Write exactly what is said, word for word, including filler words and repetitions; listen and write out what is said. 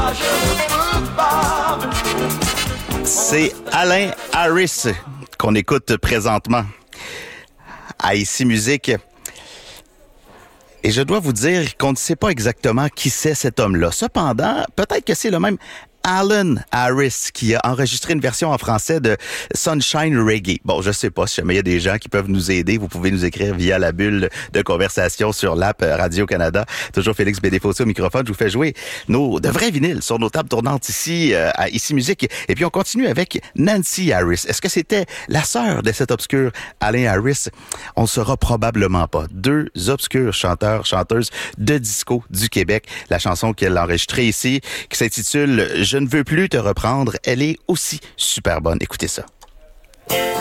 C'est Alain Harris qu'on écoute présentement à Ici Musique. Et je dois vous dire qu'on ne sait pas exactement qui c'est cet homme-là. Cependant, peut-être que c'est le même Alan Harris qui a enregistré une version en français de Sunshine Reggae. Bon, je sais pas si jamais il y a des gens qui peuvent nous aider. Vous pouvez nous écrire via la bulle de conversation sur l'app Radio-Canada. Toujours Félix Bédéfossé au microphone. Je vous fais jouer nos de vrais vinyles sur nos tables tournantes ici euh, à Ici Musique. Et puis on continue avec Nancy Harris. Est-ce que c'était la sœur de cet obscur Alain Harris? On ne saura probablement pas. Deux obscurs chanteurs, chanteuses de disco du Québec. La chanson qu'elle a enregistrée ici, qui s'intitule « Je ne veux plus te reprendre », elle est aussi super bonne. Écoutez ça.